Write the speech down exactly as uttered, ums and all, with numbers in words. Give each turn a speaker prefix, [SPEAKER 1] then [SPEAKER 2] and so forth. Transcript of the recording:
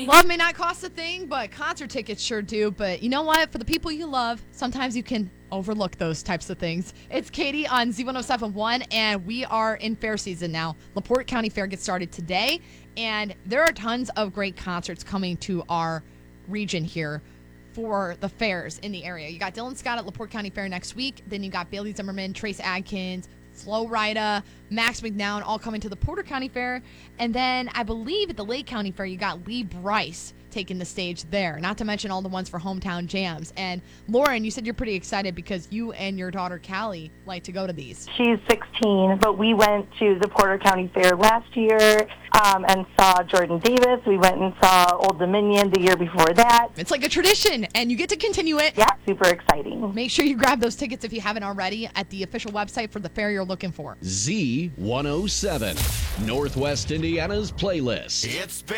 [SPEAKER 1] Love may not cost a thing, but concert tickets sure do. But you know what? For the people you love, sometimes you can overlook those types of things. It's Katie on Z one oh seven point one, and we are in fair season now. LaPorte County Fair gets started today, and there are tons of great concerts coming to our region here for the fairs in the area. You got Dylan Scott at LaPorte County Fair next week. Then you got Bailey Zimmerman, Trace Adkins, Flo Rida, Max McNown, all coming to the Porter County Fair. And then I believe at the Lake County Fair, you got Lee Bryce taking the stage there, not to mention all the ones for hometown jams. And Lauren, you said you're pretty excited because you and your daughter Callie like to go to these.
[SPEAKER 2] She's sixteen, but we went to the Porter County Fair last year um, and saw Jordan Davis. We went and saw Old Dominion the year before that.
[SPEAKER 1] It's like a tradition, and you get to continue it.
[SPEAKER 2] Yeah, super exciting.
[SPEAKER 1] Make sure you grab those tickets if you haven't already at the official website for the fair you're looking for.
[SPEAKER 3] Z one oh seven, Northwest Indiana's playlist.
[SPEAKER 4] It's